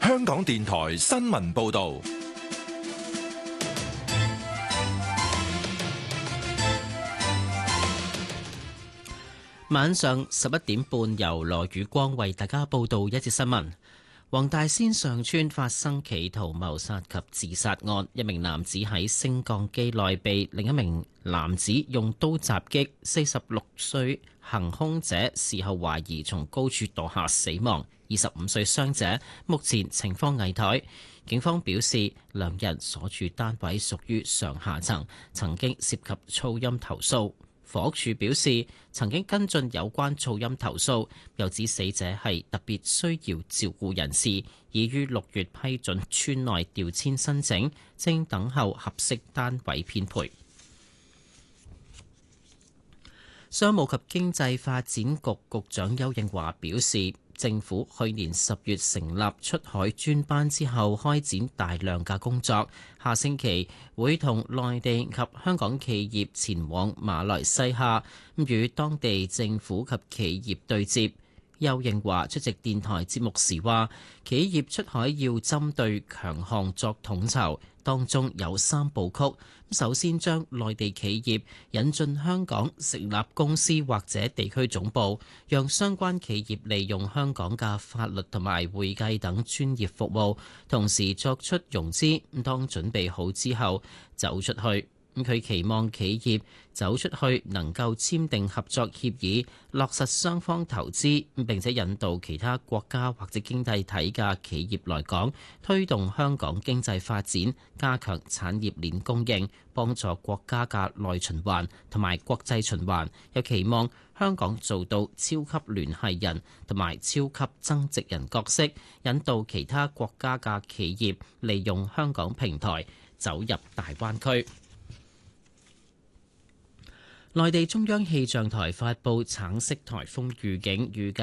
香港電台新聞報道。 晚上11點半，由羅宇光為大家報道一節新聞。黃大仙上村發生企圖謀殺及自殺案，一名男子喺升降機內被另一名男子用刀襲擊，46歲行兇者事後懷疑從高處墮下死亡，25歲傷者目前情況危殆。警方表示，兩人所處單位屬於上下層，曾經涉及噪音投訴。房屋署表示，曾經跟進有關噪音投訴，又指死者係特別需要照顧人士，已於6月批准村內調遷申請，正等候合適單位編配。商務及經濟發展局局長邱應華表示，政府去年10月成立出海專班之後，開展大量嘅工作。下星期會同內地及香港企業前往馬來西亞，與當地政府及企業對接。邱應華出席電台節目時話，企業出海要針對強項作統籌，當中有3部曲。首先將內地企業引進香港，成立公司或者地區總部，讓相關企業利用香港嘅法律同埋會計等專業服務，同時作出融資。當準備好之後走出去。佢期望企業走出去能夠簽訂合作協議，落實雙方投資，並且引導其他國家或者經濟體嘅企業來港，推動香港經濟發展，加強產業鏈供應，幫助國家嘅內循環同埋國際循環。又期望香港做到超級聯繫人同埋超級增值人角色，引導其他國家嘅企業利用香港平台走入大灣區。內地中央氣象台發布橙色颱風預警，預計